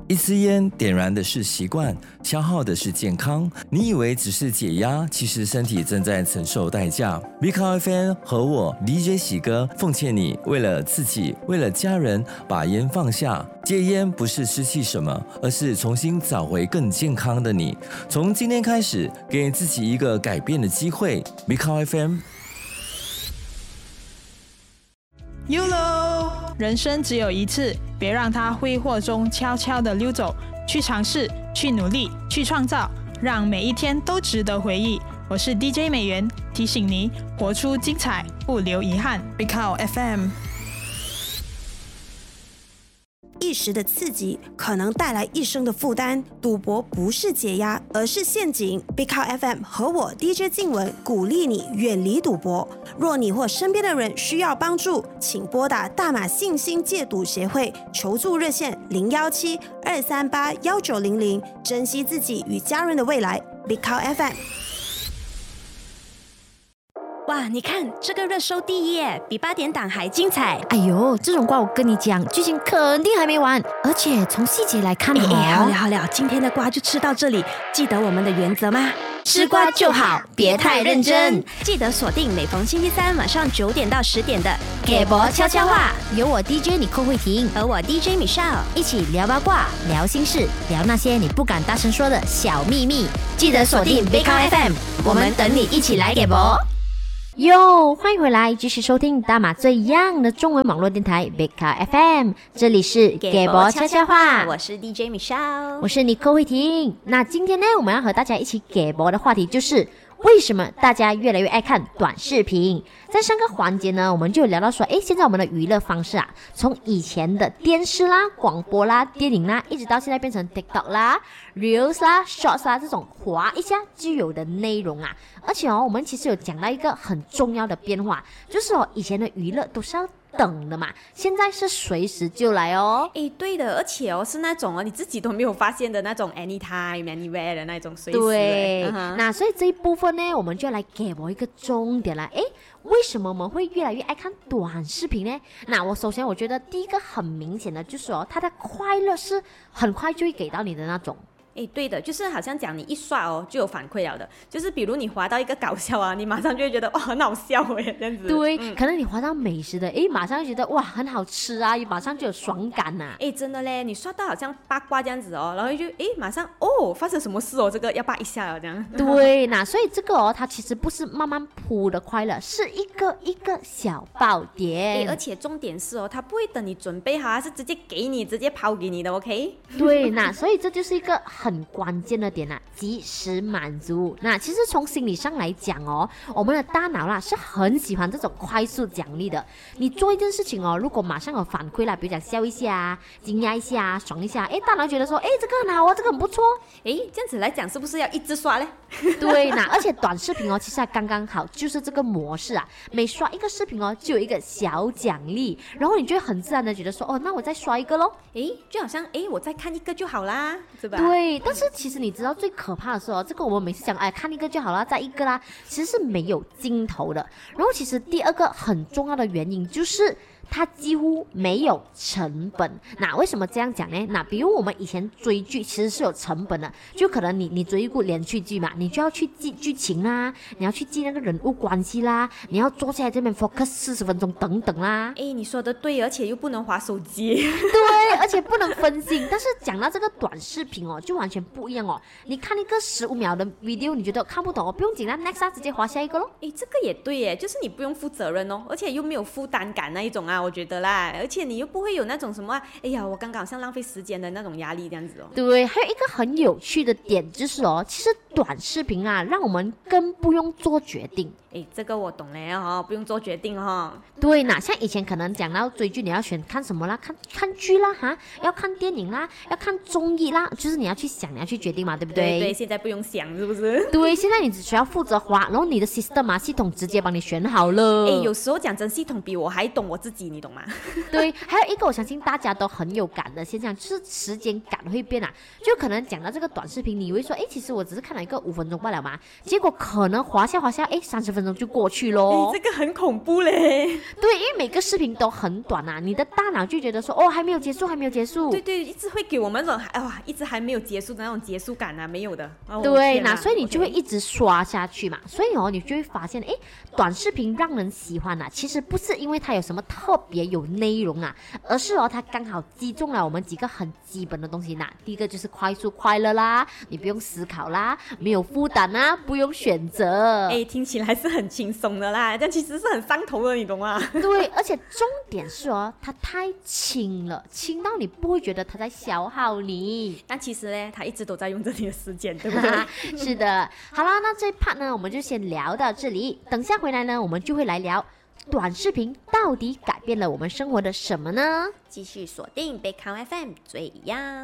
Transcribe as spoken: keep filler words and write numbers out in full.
一支烟点燃的是习惯，消耗的是健康。你以为只是解压，其实身体正在承受代价。B C A F M 和我 D J 喜哥奉劝你，为了自己，为了家人，把烟放下。戒烟不是失去什么，而是重新找回更健康的你。从今天开始，给自己一个改变的机会。B C A F M。Y O L O， 人生只有一次，别让它挥霍中悄悄地溜走。去尝试，去努力，去创造，让每一天都值得回忆。我是 D J 美元，提醒你活出精彩，不留遗憾。B C A F M。 一时的刺激可能带来一生的负担，赌博不是解压，而是陷阱。B C A F M 和我 D J 静文鼓励你远离赌博。若你或身边的人需要帮助，请拨打大马信心戒赌协会求助热线零一七二三八一九零零，珍惜自己与家人的未来。B C A F M。哇，你看这个热搜第一耶，比八点档还精彩。 哎呦，这种瓜我跟你讲，剧情肯定还没完，而且从细节来看哦。 哎，好了好了，今天的瓜就吃到这里，记得我们的原则吗？ 吃瓜就好，别太认真。 记得锁定每逢星期三晚上九点到十点的给博悄悄话，有我 D J 你寇慧婷和我 D J Michelle 一起聊八卦、聊心事、聊那些你不敢大声说的小秘密。记得锁定 B C A F M， 我们等你一起来给博。哟，欢迎回来，继续收听大马最 young 的中文网络电台 B C A F M， 这里是给博悄悄话， 我是 D J Michelle， 我是你寇慧婷。那今天呢，我们要和大家一起给博的话题就是为什么大家越来越爱看短视频。在上个环节呢，我们就有聊到说，诶，现在我们的娱乐方式啊，从以前的电视啦、广播啦、电影啦，一直到现在变成 TikTok 啦、Reels 啦、Shorts 啦这种滑一下就有的内容啊。而且哦，我们其实有讲到一个很重要的变化，就是哦，以前的娱乐都是要等的嘛，现在是随时就来哦。 诶，对的，而且哦是那种哦你自己都没有发现的那种 anytime anywhere 的那种随时。 对、 uh-huh. 那所以这一部分呢，我们就来给我一个重点啦。诶，为什么我们会越来越爱看短视频呢？那我首先我觉得第一个很明显的就是哦，它的快乐是很快就会给到你的那种。 诶，对的，就是好像讲你一刷哦就有反馈了的，就是比如你滑到一个搞笑啊，你马上就会觉得哇很好笑诶，这样子。 对、 嗯， 可能你滑到美食的，诶，马上就觉得哇很好吃啊，马上就有爽感呐、啊。 诶，真的嘞，你刷到好像八卦这样子哦，然后就诶马上哦发生什么事哦，这个要扒一下了这样。 对，那所以这个哦，它其实不是慢慢铺的快乐，是一个一个小爆点。 诶，而且重点是哦，它不会等你准备好，是直接给你，直接抛给你的 ，OK？ 对，那所以这就是一个很关键的点啊，及时满足。那其实从心理上来讲哦，我们的大脑啦是很喜欢这种快速奖励的。你做一件事情哦，如果马上有反馈啦，比如讲笑一下、惊讶一下、爽一下，哎，大脑觉得说，哎，这个很好啊，这个很不错。 哎，这样子来讲，是不是要一直刷嘞？ 对，那而且短视频哦，其实还刚刚好，就是这个模式啊，每刷一个视频哦，就有一个小奖励，然后你就会很自然的觉得说，哦，那我再刷一个咯。 哎，就好像哎，我再看一个就好啦，是吧？ 对，但是其实你知道最可怕的是哦，这个我们每次讲，哎，看一个就好了，再一个啦，其实是没有尽头的。然后其实第二个很重要的原因就是它几乎没有成本。那为什么这样讲呢？那比如我们以前追剧其实是有成本的，就可能你你追一部连续剧嘛，你就要去记剧情啦，你要去记那个人物关系啦，你要坐下来这边 focus 四十分钟等等啦。 哎，你说的对，而且又不能滑手机。 对，而且不能分心。但是讲到这个短视频哦，就完全不一样哦。你看一个十五秒的 video， 你觉得看不懂哦，不用紧啦 ，next 啊，直接滑下一个咯。 哎，这个也对耶，就是你不用负责任哦，而且又没有负担感那一种啊，我觉得啦。而且你又不会有那种什么、啊，哎呀，我刚刚好像浪费时间的那种压力这样子哦。 对，还有一个很有趣的点就是哦，其实短视频啊，让我们更不用做决定。 哎，这个我懂了哈、哦，不用做决定哈、哦。 对，那像以前可能讲到追剧，你要选看什么啦？看看剧啦，哈，要看电影啦，要看综艺啦，就是你要去想，你要去决定嘛，对不对？ 对对，现在不用想，是不是？ 对，现在你只需要负责滑，然后你的 system 啊，系统直接帮你选好了。 哎，有时候讲真，系统比我还懂我自己机，你懂吗？ 对，还有一个我相信大家都很有感的现象，就是时间感会变啊。就可能讲到这个短视频，你以为说，哎，其实我只是看了一个五分钟罢了嘛，结果可能滑下滑下，哎，三十分钟就过去咯。 哎，这个很恐怖嘞。 对，因为每个视频都很短啊，你的大脑就觉得说，哦，还没有结束，还没有结束。 对对，一直会给我们那种，哎哇，一直还没有结束的那种结束感啊，没有的。哦、 对，那所以你 OK 就会一直刷下去嘛。所以哦，你就会发现，哎，短视频让人喜欢啊，其实不是因为它有什么特别有内容啊，而是哦，它刚好击中了我们几个很基本的东西呢。第一个就是快速快乐啦，你不用思考啦，没有负担啊，不用选择。 哎，听起来是很轻松的啦，但其实是很上头的，你懂吗？ 对，而且重点是哦，它太轻了，轻到你不会觉得它在消耗你。 但其实呢，他一直都在用着你的时间，对不对？ 是的，好啦，那这一 part 呢，我们就先聊到这里。等下回来呢，我们就会来聊短视频到底改变了我们生活的什么呢？ 继续锁定贝康 F M 最一样。